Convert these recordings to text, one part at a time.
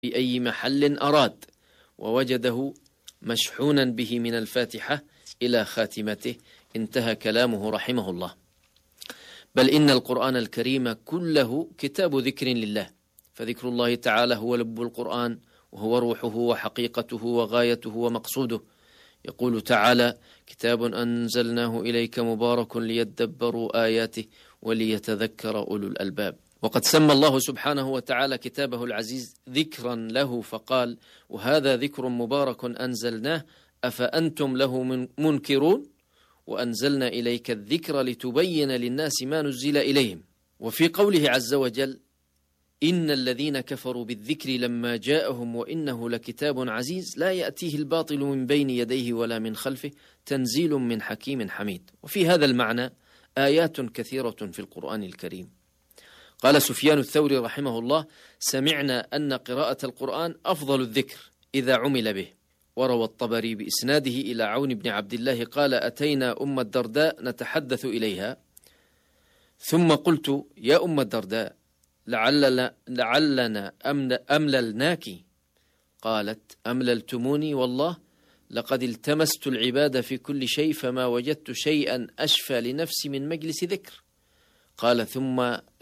في أي محل أراد، ووجده مشحونا به من الفاتحة إلى خاتمته. انتهى كلامه رحمه الله. بل إن القرآن الكريم كله كتاب ذكر لله، فذكر الله تعالى هو لب القرآن، وهو روحه وحقيقته وغايته ومقصوده. يقول تعالى: كتاب أنزلناه إليك مبارك ليدبروا آياته وليتذكر أولو الألباب. وقد سمى الله سبحانه وتعالى كتابه العزيز ذكرا له فقال: وهذا ذكر مبارك أنزلناه أفأنتم له منكرون وأنزلنا إليك الذكر لتبين للناس ما نزل إليهم. وفي قوله عز وجل: إن الذين كفروا بالذكر لما جاءهم وإنه لكتاب عزيز لا يأتيه الباطل من بين يديه ولا من خلفه تنزيل من حكيم حميد. وفي هذا المعنى آيات كثيرة في القرآن الكريم. قال سفيان الثوري رحمه الله: سمعنا أن قراءة القرآن أفضل الذكر إذا عمل به. وروى الطبري بإسناده إلى عون بن عبد الله قال: أتينا أم الدرداء نتحدث إليها، ثم قلت: يا أم الدرداء، لعلنا أمللناك. قالت: أمللتموني والله، لقد التمست العبادة في كل شيء فما وجدت شيئا أشفى لنفسي من مجلس ذكر. قال: ثم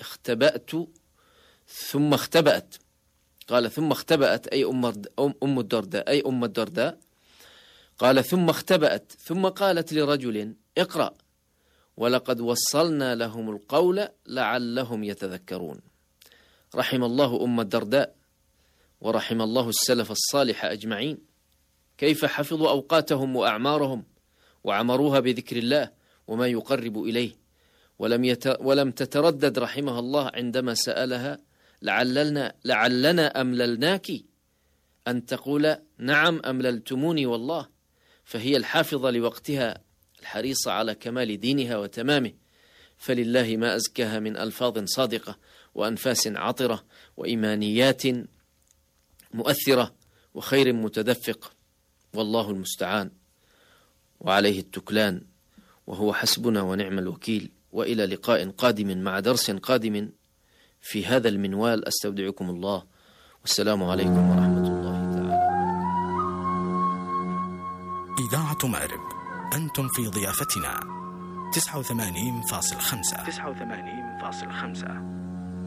اختبأت. قال: ثم اختبأت أي أم الدرداء. قال: ثم اختبأت، ثم قالت لرجل: اقرأ، ولقد وصلنا لهم القول لعلهم يتذكرون. رحم الله أم الدرداء، ورحم الله السلف الصالح أجمعين، كيف حفظوا أوقاتهم وأعمارهم وعمروها بذكر الله وما يقرب إليه، ولم تتردد رحمها الله عندما سألها: لعلنا أمللناك، أن تقول: نعم أمللتموني والله. فهي الحافظة لوقتها، الحريصة على كمال دينها وتمامه، فلله ما أزكاها من ألفاظ صادقة وأنفاس عطرة وإيمانيات مؤثرة وخير متدفق. والله المستعان وعليه التكلان، وهو حسبنا ونعم الوكيل. وإلى لقاء قادم مع درس قادم في هذا المنوال. أستودعكم الله، والسلام عليكم ورحمة الله تعالى. إذاعة مأرب، أنتم في ضيافتنا 89.5.